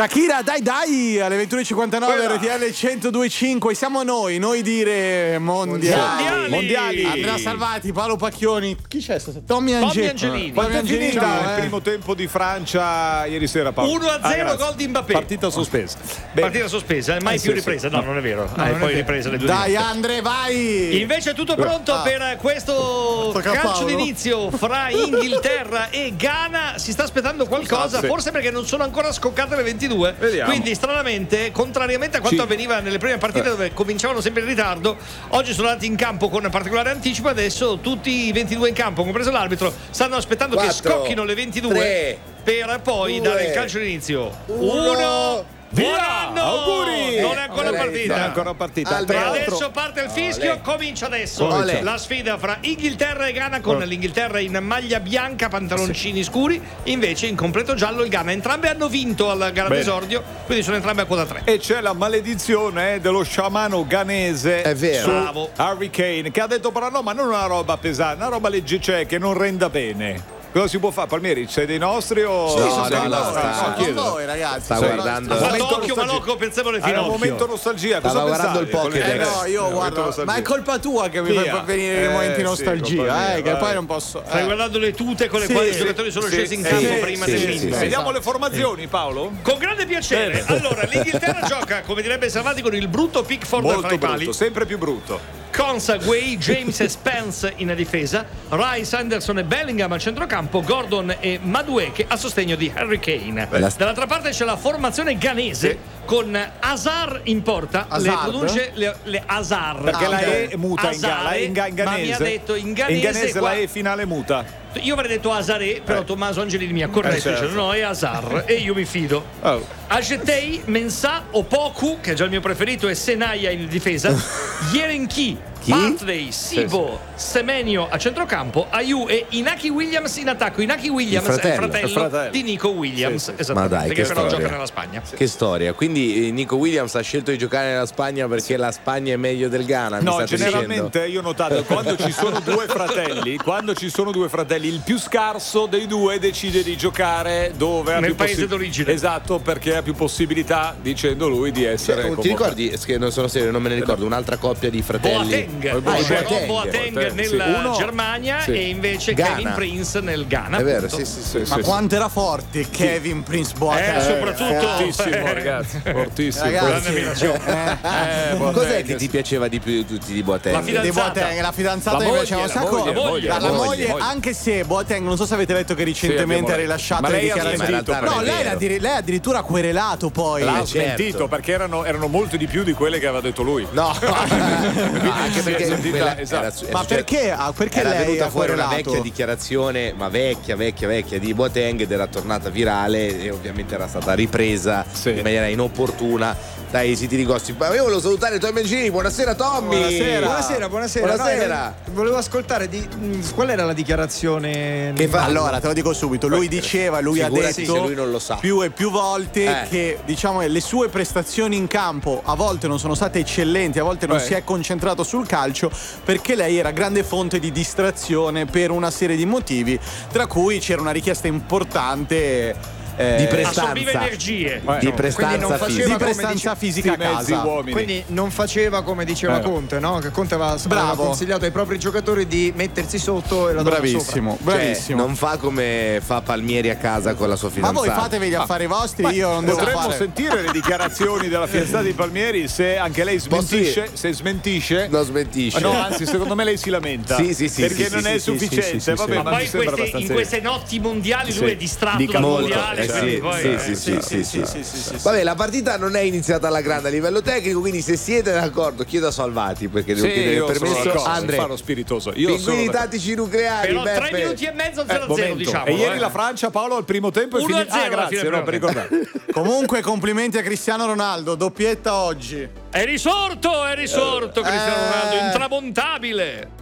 Shakira, dai, alle 21.59 RTL 102.5. Siamo noi dire mondiali. Andrea Salvati, Paolo Pacchioni. Chi c'è stasera? Tommy Angelini. Quanto è finito il primo tempo di Francia ieri sera, Paolo? 1-0 gol di Mbappé. Partita sospesa. Partita sospesa, mai più ripresa. No, non è vero. Poi ripresa le due. Dai, Andre, vai. Invece è tutto pronto per questo calcio d'inizio fra Inghilterra e Ghana. Si sta aspettando qualcosa, forse perché non sono ancora scoccate le 22. Vediamo. Quindi stranamente, contrariamente a quanto avveniva nelle prime partite dove cominciavano sempre in ritardo, oggi sono andati in campo con particolare anticipo. Adesso tutti i 22 in campo, compreso l'arbitro, stanno aspettando 4, che scocchino le 22 3, per poi 2, dare il calcio d'inizio. 1. Via! Anno! Auguri! Non è ancora partita. Non è ancora partita. E adesso parte il fischio, comincia adesso la sfida fra Inghilterra e Ghana, con l'Inghilterra in maglia bianca, pantaloncini scuri, invece in completo giallo il Ghana. Entrambe hanno vinto alla gara d'esordio, quindi sono entrambe a quota 3. E c'è la maledizione dello sciamano ghanese. È vero. Su Harry Kane, che ha detto però no, ma non una roba pesante, una roba leggera, che non renda bene. Cosa si può fare? Palmieri, sei dei nostri o no, Con voi, ragazzi. Sta guardando. Ha fatto occhio malocco, pensavo le finocchio. È un momento nostalgia. Cosa stava guardando il pensavi? Pokédex. No, io guardo, ma è colpa tua che mi fa venire i momenti nostalgia, che poi non posso. Stai guardando le tute con le quali i giocatori sono scesi in campo prima dell'inizio. Vediamo le formazioni, Paolo? Con grande piacere. Allora, l'Inghilterra gioca, come direbbe Salvati, con il brutto Pickford Molto fra i pali. brutto, sempre più brutto. Consagway, James e Spence in difesa, Rice, Anderson e Bellingham a centrocampo, Gordon e Madueke a sostegno di Harry Kane. Dall'altra parte c'è la formazione ghanese con Hazard in porta. Le pronunce le Hazard perché la E muta in ghanese. Ma mi ha detto in ghanese la E finale muta. Io avrei detto Hazard, però Tommaso Angelini mi ha corretto, certo. dice, no, è Hazard e io mi fido. Ajetei, Mensah, Opoku, che è già il mio preferito, e Senaya in difesa, Yerenki, Bartley, Sibo, Semenyo a centrocampo, Ayew e Inaki Williams in attacco. Inaki Williams è il fratello di Nico Williams, Ma dai, perché che però storia. gioca nella Spagna. Che storia. Quindi Nico Williams ha scelto di giocare nella Spagna perché la Spagna è meglio del Ghana. No, generalmente io ho notato quando ci sono due fratelli, il più scarso dei due decide di giocare dove ha nel più paese d'origine. Esatto, perché ha più possibilità, dicendo lui, di essere ti ricordi, che non sono serio, non me ne ricordo, un'altra coppia di fratelli. Boateng nella Germania e invece Ghana. Kevin Prince nel Ghana. È vero, appunto. sì. Ma quanto era forte Kevin Prince Boateng? Soprattutto fortissimo, ragazzi, fortissimo. Cos'è che ti piaceva di più di tutti di Boateng? La fidanzata mi piaceva un sacco. La moglie, anche se Boateng, non so se avete letto che recentemente ha rilasciato le dichiarazioni. No, lei ha addirittura querelato poi. L'ha smentito perché erano molto di più di quelle che aveva detto lui. No, anche perché ma perché era lei venuta ha fuori una querelato? vecchia dichiarazione, ma vecchia di Boateng, ed era tornata virale e ovviamente era stata ripresa in maniera inopportuna dai siti di gossip. Ma io volevo salutare Tommy Angelini. Buonasera Tommy. Buonasera. Volevo ascoltare qual era la dichiarazione che fa? Allora te lo dico subito, lui ha detto se lui non lo sa più e più volte che diciamo le sue prestazioni in campo a volte non sono state eccellenti, a volte non si è concentrato sul calcio perché lei era grande fonte di distrazione per una serie di motivi, tra cui c'era una richiesta importante di prestanza, assorbiva energie, di prestanza fisica a casa. Quindi non faceva come diceva Conte, no? Che Conte aveva consigliato ai propri giocatori di mettersi sotto e la bravissimo. Non fa come fa Palmieri a casa con la sua fidanzata. Ma voi fatevi gli affari vostri, io non devo fare. Potremmo sentire le dichiarazioni della fidanzata di Palmieri, se anche lei smentisce. Se smentisce, non smentisce. No, anzi, secondo me lei si lamenta. Perché non è sufficiente. Ma poi in queste notti mondiali lui è distratto dal mondiale. Vabbè, la partita non è iniziata alla grande a livello tecnico, quindi se siete d'accordo chiedo a Salvati, perché devo chiedere il permesso. Andrea, farò spiritoso. Pinguini tattici nucleari. Però 3 minuti e mezzo 0-0, diciamo. E ieri la Francia, Paolo, al primo tempo è finita. Grazie, per ricordare. Comunque complimenti a Cristiano Ronaldo, doppietta oggi. È risorto Cristiano Ronaldo, intramontabile.